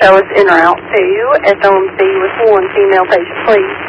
Ellis en route to FOMC with one female patient, please.